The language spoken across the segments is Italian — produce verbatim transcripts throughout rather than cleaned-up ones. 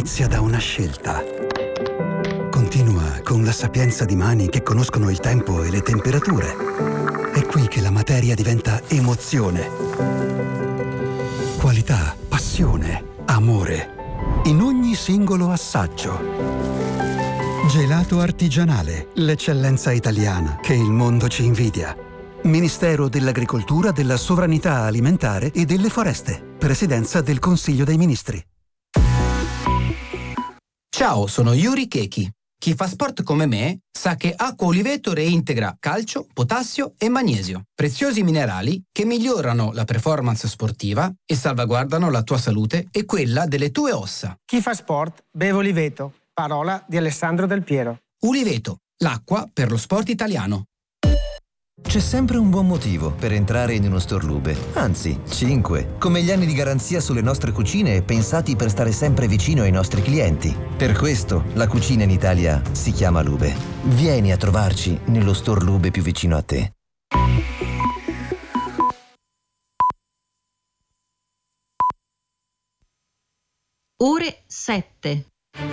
inizia da una scelta. Continua con la sapienza di mani che conoscono il tempo e le temperature. È qui che la materia diventa emozione. Qualità, passione, amore. In ogni singolo assaggio. Gelato artigianale, l'eccellenza italiana che il mondo ci invidia. Ministero dell'Agricoltura, della Sovranità Alimentare e delle Foreste. Presidenza del Consiglio dei Ministri. Ciao, sono Yuri Keiki. Chi fa sport come me sa che Acqua Oliveto reintegra calcio, potassio e magnesio, preziosi minerali che migliorano la performance sportiva e salvaguardano la tua salute e quella delle tue ossa. Chi fa sport beve Oliveto. Parola di Alessandro Del Piero. Uliveto, l'acqua per lo sport italiano. C'è sempre un buon motivo per entrare in uno store Lube, anzi, cinque, come gli anni di garanzia sulle nostre cucine pensati per stare sempre vicino ai nostri clienti. Per questo la cucina in Italia si chiama Lube. Vieni a trovarci nello store Lube più vicino a te. Ore sette.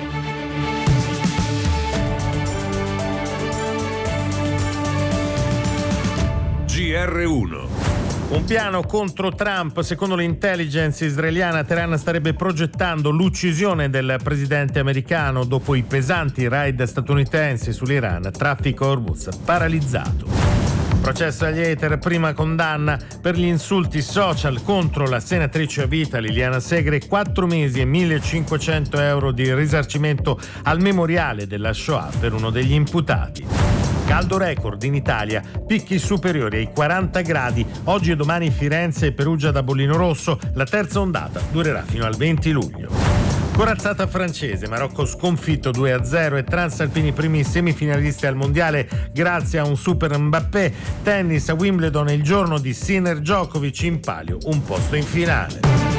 G R uno. Un piano contro Trump. Secondo l'intelligence israeliana, Teheran starebbe progettando l'uccisione del presidente americano dopo i pesanti raid statunitensi sull'Iran. Traffico Hormuz paralizzato. Processo agli hater, prima condanna per gli insulti social contro la senatrice a vita Liliana Segre, quattro mesi e millecinquecento euro di risarcimento al memoriale della Shoah per uno degli imputati. Caldo record in Italia, picchi superiori ai quaranta gradi, oggi e domani Firenze e Perugia da bollino rosso, la terza ondata durerà fino al venti luglio. Corazzata francese, Marocco sconfitto due a zero e Transalpini primi semifinalisti al mondiale grazie a un super Mbappé. Tennis a Wimbledon, il giorno di Sinner Djokovic, in palio un posto in finale.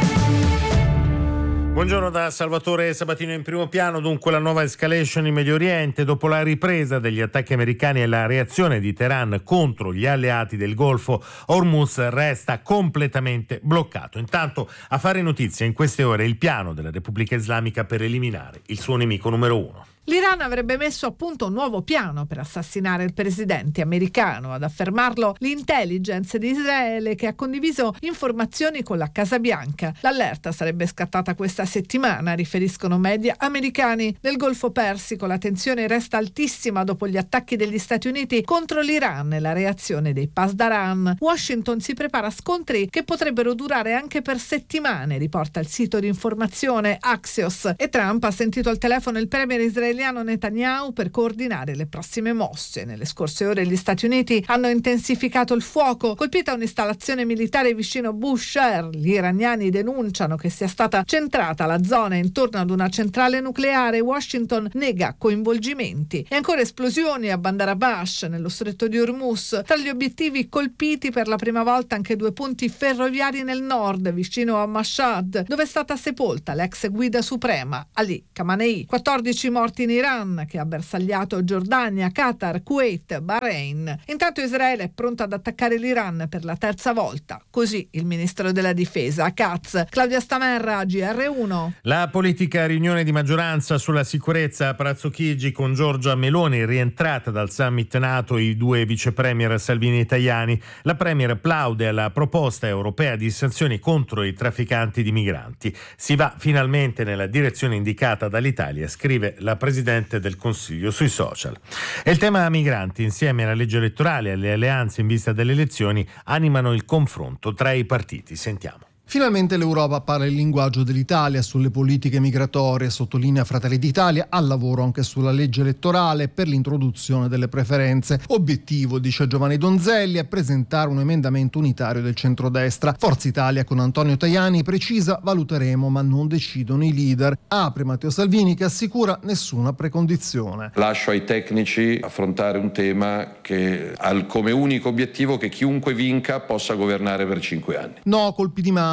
Buongiorno da Salvatore Sabatino in primo piano. Dunque la nuova escalation in Medio Oriente dopo la ripresa degli attacchi americani e la reazione di Teheran contro gli alleati del Golfo. Hormuz resta completamente bloccato. Intanto a fare notizia in queste ore il piano della Repubblica Islamica per eliminare il suo nemico numero uno. L'Iran avrebbe messo a punto un nuovo piano per assassinare il presidente americano. Ad affermarlo l'intelligence di Israele, che ha condiviso informazioni con la Casa Bianca. L'allerta sarebbe scattata questa settimana, riferiscono media americani. Nel Golfo Persico la tensione resta altissima dopo gli attacchi degli Stati Uniti contro l'Iran e la reazione dei Pasdaran. Washington si prepara a scontri che potrebbero durare anche per settimane, riporta il sito di informazione Axios. E Trump ha sentito al telefono il premier israeliano Netanyahu per coordinare le prossime mosse. Nelle scorse ore gli Stati Uniti hanno intensificato il fuoco, colpita un'installazione militare vicino Bushehr. Gli iraniani denunciano che sia stata centrata la zona intorno ad una centrale nucleare. Washington nega coinvolgimenti. E ancora esplosioni a Bandar Abbas, nello stretto di Hormuz. Tra gli obiettivi colpiti per la prima volta anche due ponti ferroviari nel nord, vicino a Mashhad, dove è stata sepolta l'ex guida suprema Ali Khamenei. quattordici morti in Iran, che ha bersagliato Giordania, Qatar, Kuwait, Bahrain. Intanto Israele è pronta ad attaccare l'Iran per la terza volta. Così il ministro della difesa Katz. Claudia Stamerra, G R uno. La politica riunione di maggioranza sulla sicurezza a Palazzo Chigi con Giorgia Meloni, rientrata dal summit NATO, i due vice premier Salvini e Tajani. La premier plaude alla proposta europea di sanzioni contro i trafficanti di migranti. Si va finalmente nella direzione indicata dall'Italia, scrive la Presidente del Consiglio sui social. E il tema migranti, insieme alla legge elettorale e alle alleanze in vista delle elezioni, animano il confronto tra i partiti. Sentiamo. Finalmente l'Europa parla il linguaggio dell'Italia sulle politiche migratorie, sottolinea Fratelli d'Italia, al lavoro anche sulla legge elettorale per l'introduzione delle preferenze. Obiettivo, dice Giovanni Donzelli, è presentare un emendamento unitario del centrodestra. Forza Italia con Antonio Tajani precisa: valuteremo ma non decidono i leader. Apre Matteo Salvini, che assicura nessuna precondizione. Lascio ai tecnici affrontare un tema che ha come unico obiettivo che chiunque vinca possa governare per cinque anni. No colpi di mano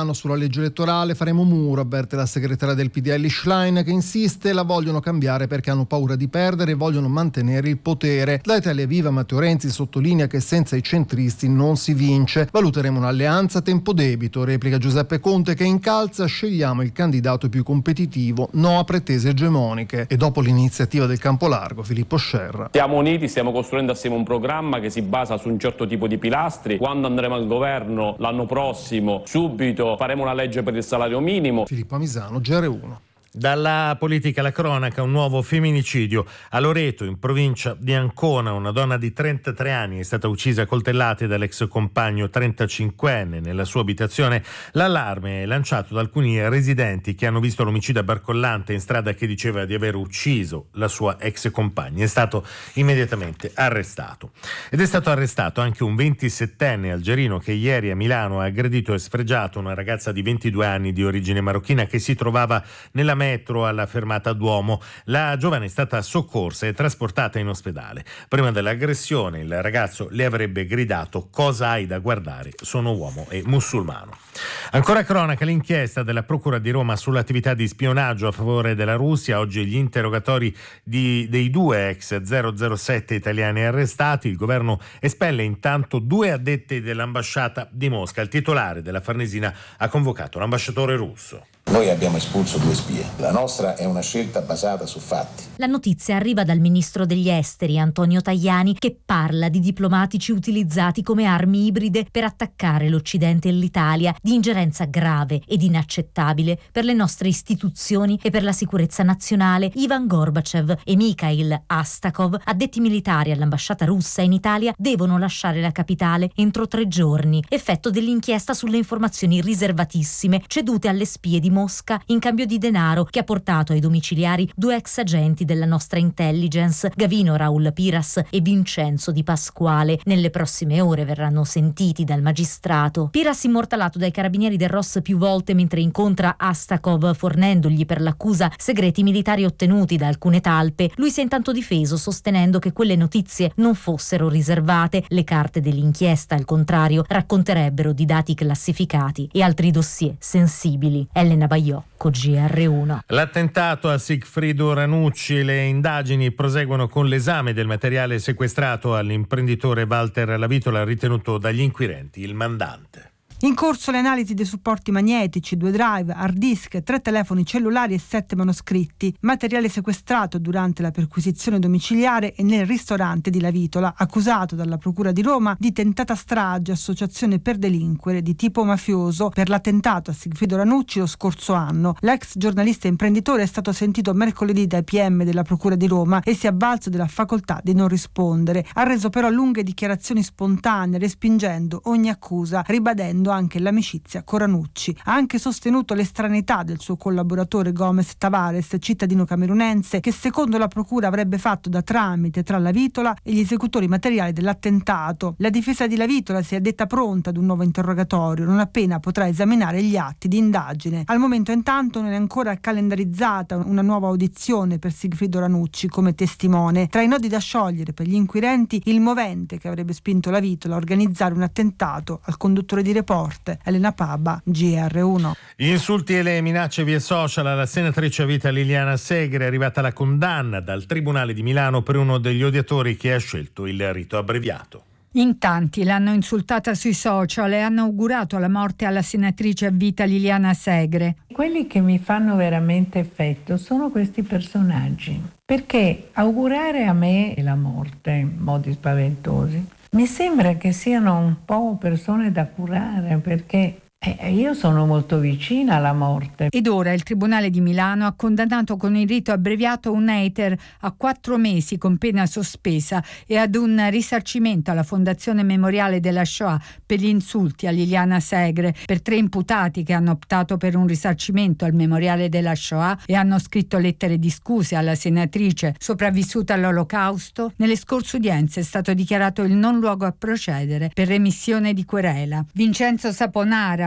Milano sulla legge elettorale faremo muro, avverte la segretaria del P D L Schlein, che insiste la vogliono cambiare perché hanno paura di perdere e vogliono mantenere il potere. Da Italia Viva Matteo Renzi sottolinea che senza i centristi non si vince. Valuteremo un'alleanza a tempo debito, replica Giuseppe Conte, che incalza: scegliamo il candidato più competitivo, no a pretese egemoniche. E dopo l'iniziativa del campo largo, Filippo Scerra. Siamo uniti, stiamo costruendo assieme un programma che si basa su un certo tipo di pilastri. Quando andremo al governo l'anno prossimo, subito faremo una legge per il salario minimo. Filippo Misano, G R uno. Dalla politica alla cronaca, un nuovo femminicidio a Loreto, in provincia di Ancona. Una donna di trentatré anni è stata uccisa a coltellate dall'ex compagno trentacinquenne nella sua abitazione. L'allarme è lanciato da alcuni residenti che hanno visto l'omicida barcollante in strada, che diceva di aver ucciso la sua ex compagna. È stato immediatamente arrestato. Ed è stato arrestato anche un ventisettenne algerino che ieri a Milano ha aggredito e sfregiato una ragazza di ventidue anni di origine marocchina che si trovava nella metro alla fermata Duomo. La giovane è stata soccorsa e trasportata in ospedale. Prima dell'aggressione il ragazzo le avrebbe gridato: cosa hai da guardare? Sono uomo e musulmano. Ancora cronaca, l'inchiesta della Procura di Roma sull'attività di spionaggio a favore della Russia. Oggi gli interrogatori di, dei due ex zero zero sette italiani arrestati. Il governo espelle intanto due addetti dell'ambasciata di Mosca. Il titolare della Farnesina ha convocato l'ambasciatore russo. Noi abbiamo espulso due spie. La nostra è una scelta basata su fatti. La notizia arriva dal ministro degli esteri Antonio Tajani, che parla di diplomatici utilizzati come armi ibride per attaccare l'Occidente e l'Italia, di ingerenza grave ed inaccettabile per le nostre istituzioni e per la sicurezza nazionale. Ivan Gorbachev e Mikhail Astakov, addetti militari all'ambasciata russa in Italia, devono lasciare la capitale entro tre giorni, effetto dell'inchiesta sulle informazioni riservatissime cedute alle spie di Mosca in cambio di denaro, che ha portato ai domiciliari due ex agenti della nostra intelligence, Gavino Raul Piras e Vincenzo Di Pasquale. Nelle prossime ore verranno sentiti dal magistrato. Piras, immortalato dai carabinieri del R O S più volte mentre incontra Astakov, fornendogli per l'accusa segreti militari ottenuti da alcune talpe. Lui si è intanto difeso, sostenendo che quelle notizie non fossero riservate. Le carte dell'inchiesta, al contrario, racconterebbero di dati classificati e altri dossier sensibili. Elena Baiocco, G R uno. L'attentato a Sigfrido Ranucci. Le indagini proseguono con l'esame del materiale sequestrato all'imprenditore Walter Lavitola, ritenuto dagli inquirenti il mandante. In corso le analisi dei supporti magnetici, due drive, hard disk, tre telefoni cellulari e sette manoscritti, materiale sequestrato durante la perquisizione domiciliare e nel ristorante di Lavitola, accusato dalla Procura di Roma di tentata strage, associazione per delinquere di tipo mafioso per l'attentato a Sigfrido Ranucci lo scorso anno. L'ex giornalista e imprenditore è stato sentito mercoledì dai P M della Procura di Roma e si è avvalso della facoltà di non rispondere. Ha reso però lunghe dichiarazioni spontanee, respingendo ogni accusa, ribadendo anche l'amicizia con Ranucci. Ha anche sostenuto l'estraneità del suo collaboratore Gomez Tavares, cittadino camerunense, che secondo la procura avrebbe fatto da tramite tra Lavitola e gli esecutori materiali dell'attentato. La difesa di Lavitola si è detta pronta ad un nuovo interrogatorio non appena potrà esaminare gli atti di indagine. Al momento intanto non è ancora calendarizzata una nuova audizione per Sigfrido Ranucci come testimone. Tra i nodi da sciogliere per gli inquirenti, il movente che avrebbe spinto Lavitola a organizzare un attentato al conduttore di Report. Elena Paba, G R uno. Gli insulti e le minacce via social alla senatrice a vita Liliana Segre. È arrivata la condanna dal Tribunale di Milano per uno degli odiatori che ha scelto il rito abbreviato. In tanti l'hanno insultata sui social e hanno augurato la morte alla senatrice a vita Liliana Segre. Quelli che mi fanno veramente effetto sono questi personaggi, perché augurare a me la morte in modi spaventosi mi sembra che siano un po' persone da curare, perché Eh, io sono molto vicina alla morte. Ed ora il Tribunale di Milano ha condannato con il rito abbreviato un hater a quattro mesi con pena sospesa e ad un risarcimento alla Fondazione Memoriale della Shoah per gli insulti a Liliana Segre, per tre imputati che hanno optato per un risarcimento al Memoriale della Shoah e hanno scritto lettere di scuse alla senatrice sopravvissuta all'Olocausto. Nelle scorse udienze è stato dichiarato il non luogo a procedere per remissione di querela. Vincenzo Saponara,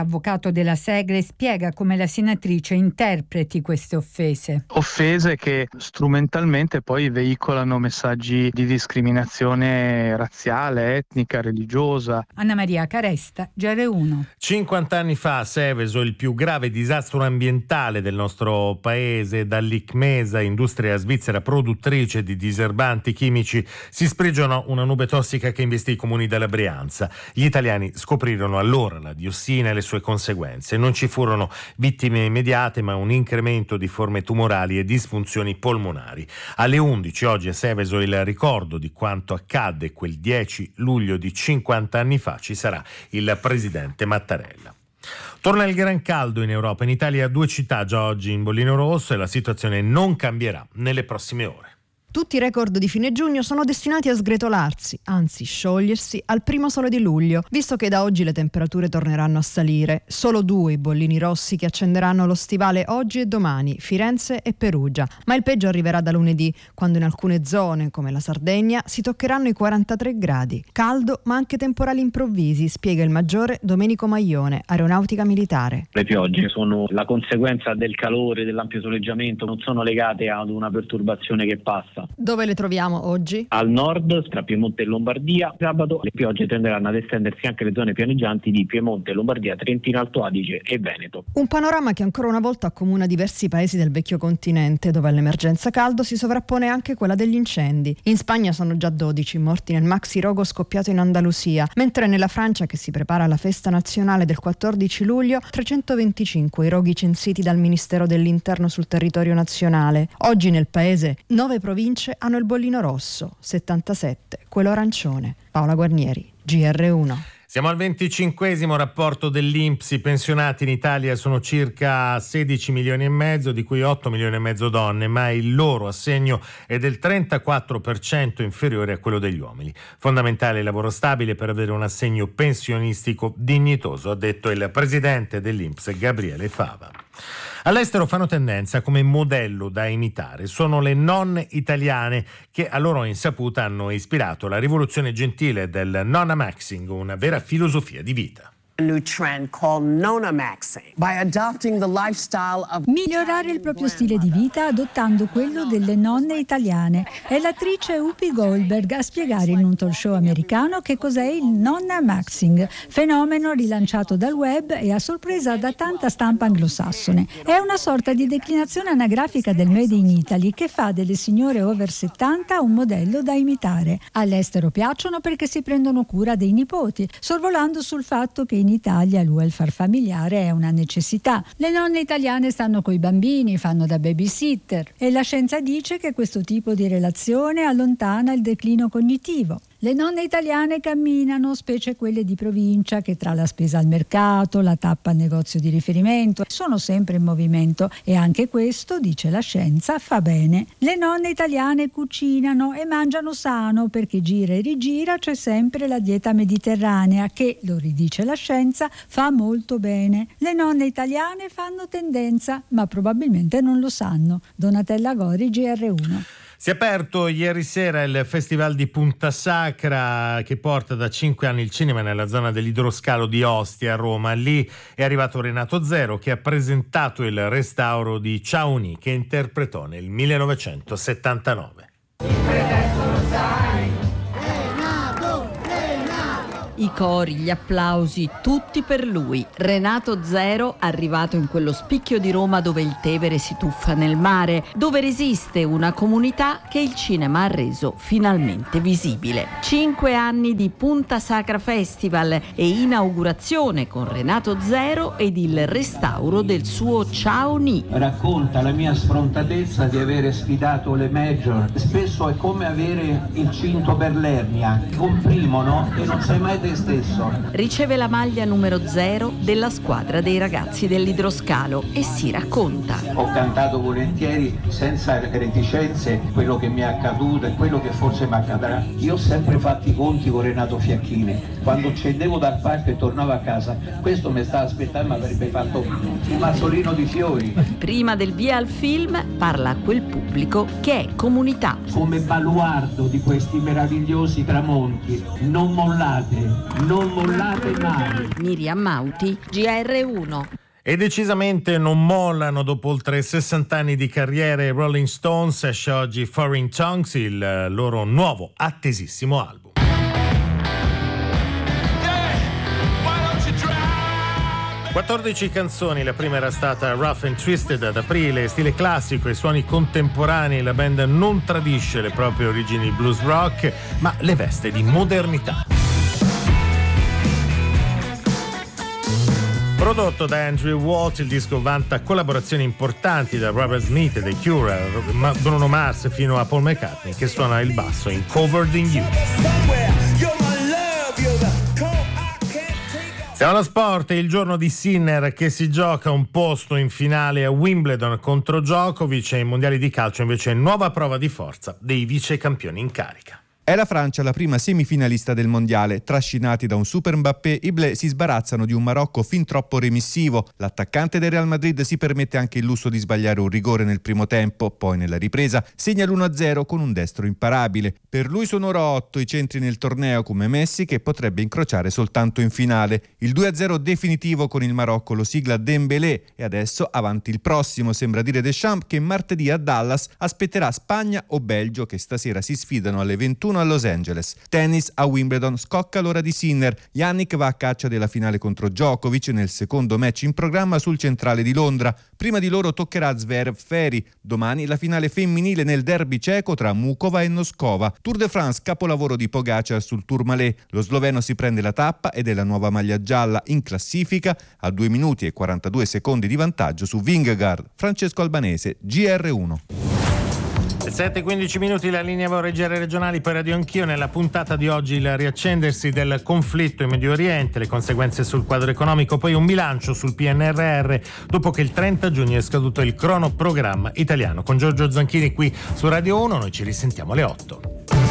l'avvocato della Segre spiega come la senatrice interpreti queste offese. Offese che strumentalmente poi veicolano messaggi di discriminazione razziale, etnica, religiosa. Anna Maria Caresta, G R uno. cinquanta anni fa a Seveso, il più grave disastro ambientale del nostro paese, dall'Icmesa, industria svizzera produttrice di diserbanti chimici, si sprigionò una nube tossica che investì i comuni della Brianza. Gli italiani scoprirono allora la diossina e le sue conseguenze. Non ci furono vittime immediate, ma un incremento di forme tumorali e disfunzioni polmonari. Alle undici oggi a Seveso il ricordo di quanto accadde quel dieci luglio di cinquanta anni fa. Ci sarà il presidente Mattarella. Torna il gran caldo in Europa. In Italia due città già oggi in bollino rosso e la situazione non cambierà nelle prossime ore. Tutti i record di fine giugno sono destinati a sgretolarsi, anzi sciogliersi, al primo sole di luglio, visto che da oggi le temperature torneranno a salire. Solo due i bollini rossi che accenderanno lo stivale oggi e domani, Firenze e Perugia. Ma il peggio arriverà da lunedì, quando in alcune zone, come la Sardegna, si toccheranno i quarantatré gradi. Caldo, ma anche temporali improvvisi, spiega il maggiore Domenico Maglione, Aeronautica Militare. Le piogge sono la conseguenza del calore, dell'ampio soleggiamento, non sono legate ad una perturbazione che passa. Dove le troviamo oggi? Al nord, tra Piemonte e Lombardia. Sabato le piogge tenderanno ad estendersi anche alle zone pianeggianti di Piemonte, Lombardia, Trentino Alto Adige e Veneto. Un panorama che ancora una volta accomuna diversi paesi del vecchio continente, dove all'emergenza caldo si sovrappone anche quella degli incendi. In Spagna sono già dodici morti nel maxi rogo scoppiato in Andalusia, mentre nella Francia, che si prepara alla festa nazionale del quattordici luglio, trecentoventicinque i roghi censiti dal Ministero dell'Interno sul territorio nazionale. Oggi nel paese nove province hanno il bollino rosso, settantasette quello arancione. Paola Guarnieri, G R uno. Siamo al venticinquesimo rapporto dell'I N P S. I pensionati in Italia sono circa sedici milioni e mezzo, di cui otto milioni e mezzo donne, ma il loro assegno è del trentaquattro per cento inferiore a quello degli uomini. Fondamentale il lavoro stabile per avere un assegno pensionistico dignitoso, ha detto il presidente dell'I N P S, Gabriele Fava. All'estero fanno tendenza come modello da imitare. Sono le nonne italiane che a loro insaputa hanno ispirato la rivoluzione gentile del Nonna Maxing, una vera filosofia di vita. Migliorare il proprio stile di vita adottando quello delle nonne italiane. È l'attrice Whoopi Goldberg a spiegare in un talk show americano che cos'è il Nonna Maxing, fenomeno rilanciato dal web e a sorpresa da tanta stampa anglosassone. È una sorta di declinazione anagrafica del Made in Italy che fa delle signore over settanta un modello da imitare. All'estero piacciono perché si prendono cura dei nipoti, sorvolando sul fatto che in In Italia il welfare familiare è una necessità. Le nonne italiane stanno coi bambini, fanno da babysitter e la scienza dice che questo tipo di relazione allontana il declino cognitivo. Le nonne italiane camminano, specie quelle di provincia, che tra la spesa al mercato, la tappa al negozio di riferimento, sono sempre in movimento e anche questo, dice la scienza, fa bene. Le nonne italiane cucinano e mangiano sano perché gira e rigira c'è sempre la dieta mediterranea che, lo ridice la scienza, fa molto bene. Le nonne italiane fanno tendenza, ma probabilmente non lo sanno. Donatella Gori, G R uno. Si è aperto ieri sera il Festival di Punta Sacra che porta da cinque anni il cinema nella zona dell'idroscalo di Ostia a Roma. Lì è arrivato Renato Zero che ha presentato il restauro di Ciauni che interpretò nel millenovecentosettantanove. I cori, gli applausi, tutti per lui. Renato Zero, arrivato in quello spicchio di Roma dove il Tevere si tuffa nel mare, dove resiste una comunità che il cinema ha reso finalmente visibile. Cinque anni di Punta Sacra Festival e inaugurazione con Renato Zero ed il restauro del suo Ciao Ni. Racconta la mia sfrontatezza di avere sfidato le major. Spesso è come avere il cinto per l'ernia. Comprimono e non sai mai stesso. Riceve la maglia numero zero della squadra dei ragazzi dell'idroscalo e si racconta. Ho cantato volentieri senza reticenze quello che mi è accaduto e quello che forse mi accadrà. Io ho sempre fatto i conti con Renato Fiacchini. Quando scendevo dal parco e tornavo a casa, questo mi stava aspettando, mi avrebbe fatto un mazzolino di fiori. Prima del via al film parla a quel pubblico che è comunità. Come baluardo di questi meravigliosi tramonti, non mollate. non mollate mai. Miriam Mauti, G R uno. E decisamente non mollano dopo oltre sessanta anni di carriera. I Rolling Stones, esce oggi Foreign Tongues, il loro nuovo attesissimo album. quattordici canzoni, la prima era stata Rough and Twisted ad aprile, stile classico e suoni contemporanei. La band non tradisce le proprie origini blues rock, ma le veste di modernità. Prodotto da Andrew Watt, il disco vanta collaborazioni importanti da Robert Smith e The Cure, Bruno Mars fino a Paul McCartney che suona il basso in Covered in You. Siamo allo sport, è il giorno di Sinner che si gioca un posto in finale a Wimbledon contro Djokovic, e ai mondiali di calcio invece nuova prova di forza dei vice campioni in carica. È la Francia la prima semifinalista del mondiale. Trascinati da un super Mbappé, i Bleu si sbarazzano di un Marocco fin troppo remissivo. L'attaccante del Real Madrid si permette anche il lusso di sbagliare un rigore nel primo tempo, poi nella ripresa segna l'uno a zero con un destro imparabile. Per lui sono ora otto i centri nel torneo, come Messi, che potrebbe incrociare soltanto in finale. Il due a zero definitivo con il Marocco lo sigla Dembélé, e adesso avanti il prossimo, sembra dire Deschamps, che martedì a Dallas aspetterà Spagna o Belgio, che stasera si sfidano alle ventuno a Los Angeles. Tennis a Wimbledon, scocca l'ora di Sinner. Jannik va a caccia della finale contro Djokovic nel secondo match in programma sul centrale di Londra. Prima di loro toccherà Zverev Ferry. Domani la finale femminile nel derby ceco tra Mukova e Noskova. Tour de France, capolavoro di Pogacar sul Tourmalet. Lo sloveno si prende la tappa ed è la nuova maglia gialla in classifica a due minuti e quarantadue secondi di vantaggio su Vingegaard. Francesco Albanese, G R uno. sette e quindici minuti, la linea vorreggiare regionali per Radio Anch'io. Nella puntata di oggi il riaccendersi del conflitto in Medio Oriente, le conseguenze sul quadro economico, poi un bilancio sul P N R R dopo che il trenta giugno è scaduto il cronoprogramma italiano. Con Giorgio Zanchini qui su Radio uno, noi ci risentiamo alle otto.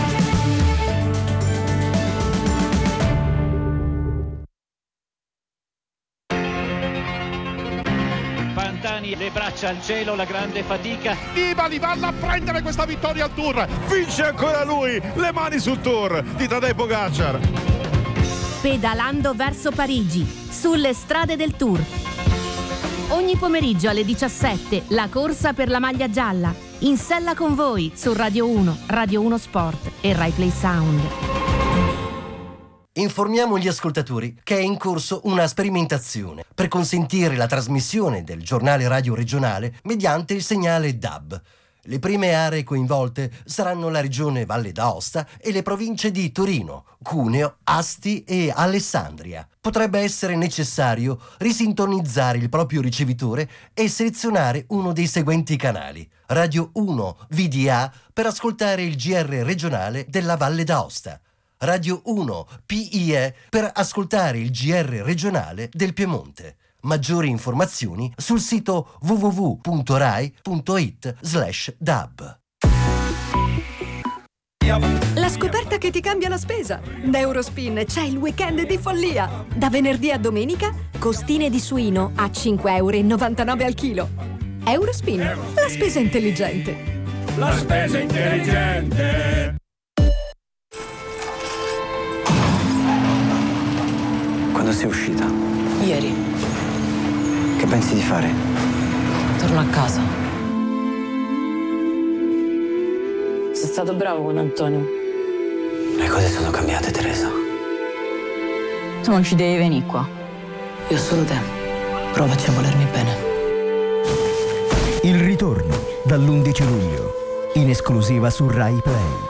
Le braccia al cielo, la grande fatica. Nibali va a prendere questa vittoria al Tour. Vince ancora lui. Le mani sul Tour di Tadej Pogacar. Pedalando verso Parigi, sulle strade del Tour. Ogni pomeriggio alle diciassette, la corsa per la maglia gialla. In sella con voi su Radio uno, Radio uno Sport e Rai Play Sound. Informiamo gli ascoltatori che è in corso una sperimentazione per consentire la trasmissione del giornale radio regionale mediante il segnale D A B. Le prime aree coinvolte saranno la regione Valle d'Aosta e le province di Torino, Cuneo, Asti e Alessandria. Potrebbe essere necessario risintonizzare il proprio ricevitore e selezionare uno dei seguenti canali: Radio uno V D A per ascoltare il G R regionale della Valle d'Aosta, Radio uno P I E per ascoltare il G R regionale del Piemonte. Maggiori informazioni sul sito w w w punto rai punto it slash D A B. La scoperta che ti cambia la spesa. Da Eurospin c'è il weekend di follia. Da venerdì a domenica, costine di suino a cinque virgola novantanove euro al chilo. Eurospin, la spesa intelligente. La spesa intelligente. Quando sei uscita? Ieri. Che pensi di fare? Torno a casa. Sei stato bravo con Antonio. Le cose sono cambiate, Teresa. Tu non ci devi venire qua. Io ho solo te. Provaci a volermi bene. Il ritorno dall'undici luglio, in esclusiva su Rai Play.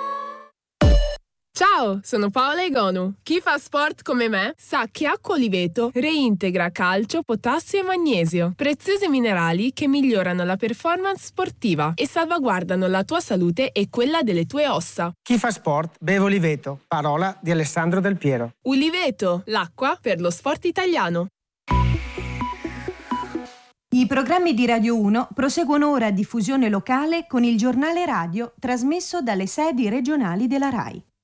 Ciao, sono Paola Egonu. Chi fa sport come me sa che Acqua Oliveto reintegra calcio, potassio e magnesio, preziosi minerali che migliorano la performance sportiva e salvaguardano la tua salute e quella delle tue ossa. Chi fa sport beve Oliveto, parola di Alessandro Del Piero. Oliveto, l'acqua per lo sport italiano. I programmi di Radio uno proseguono ora a diffusione locale con il giornale radio trasmesso dalle sedi regionali della Rai.